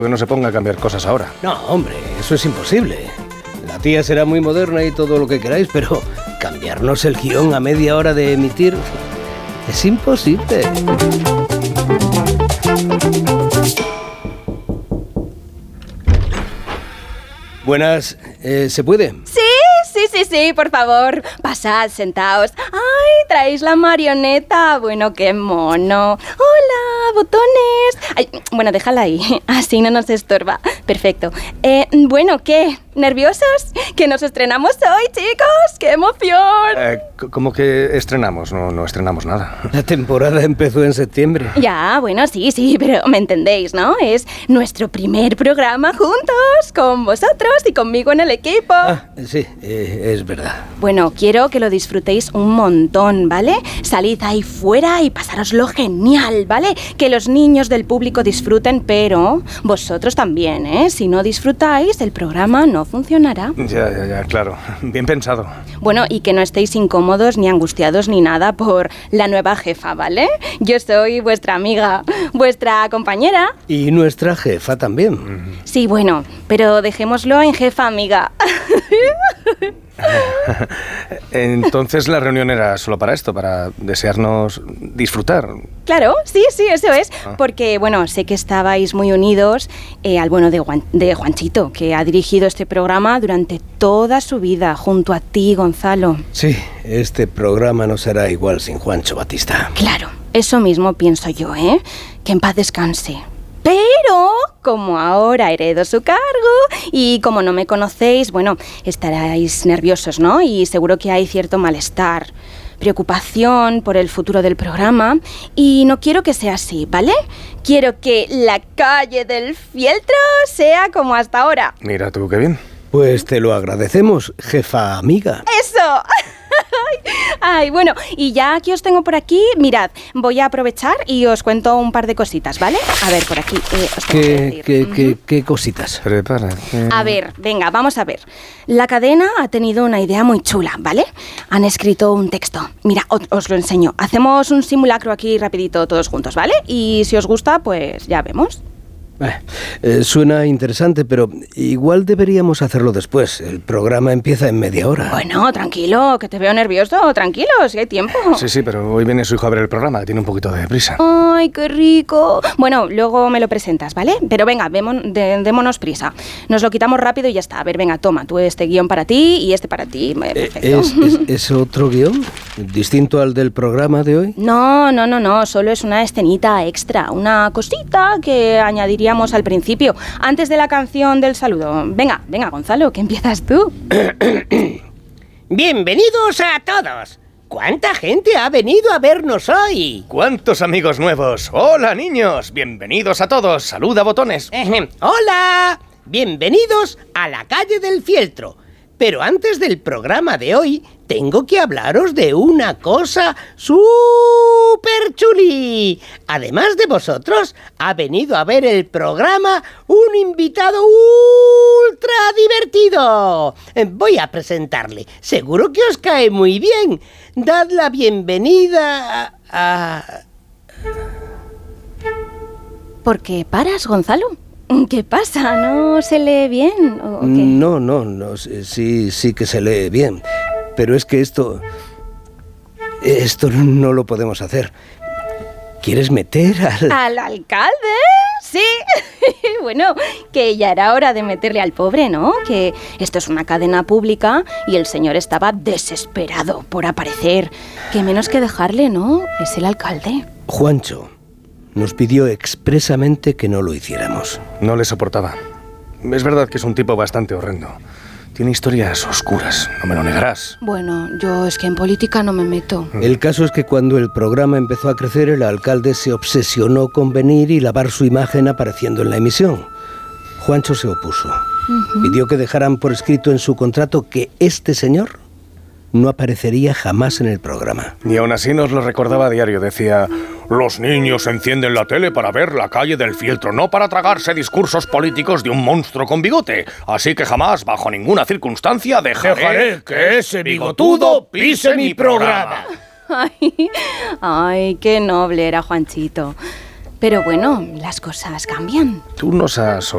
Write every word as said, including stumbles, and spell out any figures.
Que no se ponga a cambiar cosas ahora. No, hombre, eso es imposible. La tía será muy moderna y todo lo que queráis, pero cambiarnos el guión a media hora de emitir es imposible. Buenas, eh, ¿se puede? Sí, sí, sí, sí, por favor. Pasad, sentaos. ¡Ay, traéis la marioneta! Bueno, qué mono. ¡Hola, botones! Ay, bueno, déjala ahí, así no nos estorba. Perfecto. Eh, bueno, ¿qué? ¿Nerviosos? ¿Que nos estrenamos hoy, chicos? ¡Qué emoción! Eh, ¿Cómo que estrenamos? No, no estrenamos nada. La temporada empezó en septiembre. Ya, bueno, sí, sí, pero me entendéis, ¿no? Es nuestro primer programa juntos, con vosotros y conmigo en el equipo. Ah, sí, eh, es verdad. Bueno, quiero que lo disfrutéis un montón, ¿vale? Salid ahí fuera y pasároslo genial, ¿vale? Que los niños del público disfruten, pero vosotros también, ¿eh? Si no disfrutáis, el programa no funcionará. Ya, ya, ya, claro. Bien pensado. Bueno, y que no estéis incómodos ni angustiados ni nada por la nueva jefa, ¿vale? Yo soy vuestra amiga, vuestra compañera. Y nuestra jefa también. Sí, bueno, pero dejémoslo en jefa amiga. Entonces la reunión era solo para esto, para desearnos disfrutar. Claro, sí, sí, eso es. Porque, bueno, sé que estabais muy unidos eh, al bueno de, Juan, de Juanchito, que ha dirigido este programa durante toda su vida, junto a ti, Gonzalo. Sí, este programa no será igual sin Juancho Batista. Claro, eso mismo pienso yo, ¿eh? Que en paz descanse. Pero, como ahora heredo su cargo y como no me conocéis, bueno, estaréis nerviosos, ¿no? Y seguro que hay cierto malestar, preocupación por el futuro del programa. Y no quiero que sea así, ¿vale? Quiero que la calle del fieltro sea como hasta ahora. Mira tú, qué bien. Pues te lo agradecemos, jefa amiga. ¡Eso! Ay, bueno, y ya que os tengo por aquí, mirad, voy a aprovechar y os cuento un par de cositas, ¿ale? A ver, por aquí. Eh, os tengo que ¿Qué, decir. qué, Uh-huh. qué, qué cositas? Prepárate. A ver, venga, vamos a ver. La cadena ha tenido una idea muy chula, ¿vale? Han escrito un texto. Mira, os, os lo enseño. Hacemos un simulacro aquí rapidito todos juntos, ¿vale? Y si os gusta, pues ya vemos. Eh, eh, suena interesante, pero igual deberíamos hacerlo después. El programa empieza en media hora. Bueno, tranquilo, que te veo nervioso. Tranquilo, si hay tiempo. Sí, sí, pero hoy viene su hijo a ver el programa, tiene un poquito de prisa. Ay, qué rico. Bueno, luego me lo presentas, ¿vale? Pero venga, vemo- de- démonos prisa. Nos lo quitamos rápido y ya está. A ver, venga, toma, tú este guión para ti y este para ti. Eh, Eh, Perfecto. ¿Es, es, ¿Es otro guión? ¿Distinto al del programa de hoy? No, no, no, no, solo es una escenita extra, una cosita que añadiríamos al principio, antes de la canción del saludo. Venga, venga, Gonzalo, que empiezas tú. Bienvenidos a todos. ¿Cuánta gente ha venido a vernos hoy? ¿Cuántos amigos nuevos? ¡Hola, niños! Bienvenidos a todos. Saluda, botones. Ejem, ¡Hola! Bienvenidos a la calle del fieltro. Pero antes del programa de hoy, tengo que hablaros de una cosa súper chuli. Además de vosotros, ha venido a ver el programa un invitado ultra divertido. Eh, Voy a presentarle. Seguro que os cae muy bien. Dad la bienvenida a... a... ¿Por qué paras, Gonzalo? ¿Qué pasa? ¿No se lee bien? ¿O qué? No, no, no, sí, sí que se lee bien. Pero es que esto... Esto no lo podemos hacer. ¿Quieres meter al...? ¿Al alcalde? Sí. Bueno, que ya era hora de meterle al pobre, ¿no? Que esto es una cadena pública y el señor estaba desesperado por aparecer. Que menos que dejarle, ¿no? Es el alcalde. Juancho nos pidió expresamente que no lo hiciéramos. No le soportaba. Es verdad que es un tipo bastante horrendo. Tiene historias oscuras, no me lo negarás. Bueno, yo es que en política no me meto. El caso es que cuando el programa empezó a crecer, el alcalde se obsesionó con venir y lavar su imagen apareciendo en la emisión. Juancho se opuso. Uh-huh. Pidió que dejaran por escrito en su contrato que este señor no aparecería jamás en el programa. Y aún así nos lo recordaba a diario. Decía: los niños encienden la tele para ver la calle del fieltro, no para tragarse discursos políticos de un monstruo con bigote. Así que jamás, bajo ninguna circunstancia, dejaré, dejaré que ese bigotudo pise mi programa. Ay, ay, qué noble era Juanchito. Pero bueno, las cosas cambian. Tú nos has